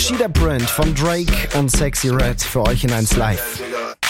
Cheetah Print von Drake und Sexy Red für euch in 1 Live.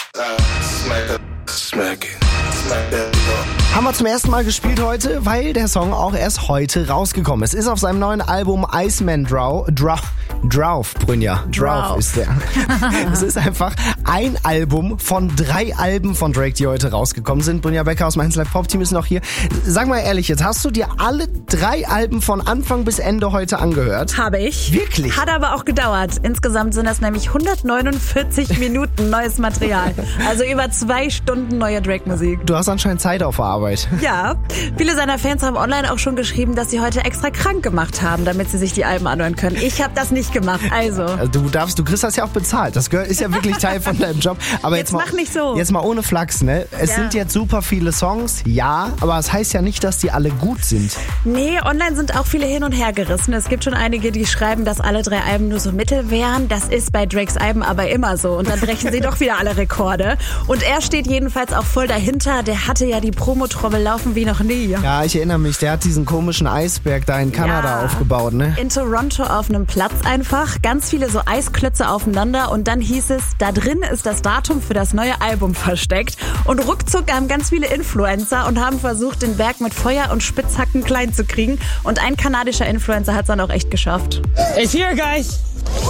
Haben wir zum ersten Mal gespielt heute, weil der Song auch erst heute rausgekommen ist. Ist auf seinem neuen Album Iceman Drauf, Brynja. Drauf ist der. Es ist einfach ein Album von 3 Alben von Drake, die heute rausgekommen sind. Brynja Becker aus dem 1 Live Pop Team ist noch hier. Sag mal ehrlich jetzt, hast du dir alle 3 Alben von Anfang bis Ende heute angehört? Habe ich. Wirklich? Hat aber auch gedauert. Insgesamt sind das nämlich 149 Minuten neues Material. Also über 2 Stunden neue Drake-Musik. Du hast anscheinend Zeit auf der Arbeit. Ja, viele seiner Fans haben online auch schon geschrieben, dass sie heute extra krank gemacht haben, damit sie sich die Alben anhören können. Ich habe das nicht gemacht, also. Du kriegst das ja auch bezahlt. Das ist ja wirklich Teil von deinem Job. Aber jetzt mach nicht so. Jetzt mal ohne Flachs, ne? Es sind jetzt super viele Songs, ja, aber es heißt ja nicht, dass die alle gut sind. Nee, online sind auch viele hin und her gerissen. Es gibt schon einige, die schreiben, dass alle 3 Alben nur so mittel wären. Das ist bei Drakes Alben aber immer so. Und dann brechen sie doch wieder alle Rekorde. Und er steht jedenfalls auch voll dahinter. Der hatte ja die Promotrommel laufen wie noch nie. Ja, ich erinnere mich. Der hat diesen komischen Eisberg da in Kanada aufgebaut, ne? In Toronto auf einem Platz einfach. Ganz viele so Eisklötze aufeinander. Und dann hieß es, da drin ist das Datum für das neue Album versteckt. Und ruckzuck haben ganz viele Influencer und haben versucht, den Berg mit Feuer und Spitzhacken klein zu kriegen. Und ein kanadischer Influencer hat es dann auch echt geschafft. It's here, guys!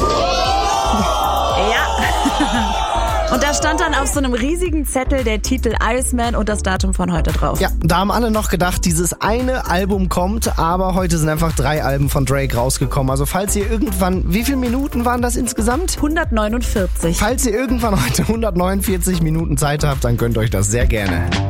Ja. Und da stand dann auf so einem riesigen Zettel der Titel Iceman und das Datum von heute drauf. Ja, da haben alle noch gedacht, dieses eine Album kommt, aber heute sind einfach 3 Alben von Drake rausgekommen. Also falls ihr irgendwann, wie viele Minuten waren das insgesamt? 149. Falls ihr irgendwann heute 149 Minuten Zeit habt, dann gönnt euch das sehr gerne.